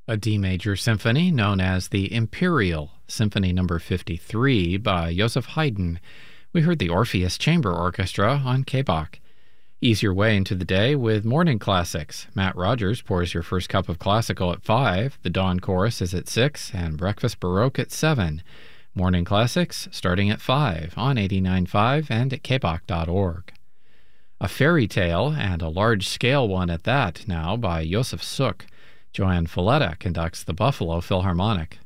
A D major symphony known as the Imperial Symphony No. 53 by Joseph Haydn. We heard the Orpheus Chamber Orchestra on KBach. Ease your way into the day with morning classics. Matt Rogers pours your first cup of classical at 5, the dawn chorus is at 6, and breakfast baroque at 7. Morning classics starting at 5 on 89.5 and at kbach.org. A fairy tale, and a large-scale one at that now, by Josef Suk. Joanne Falletta conducts the Buffalo Philharmonic.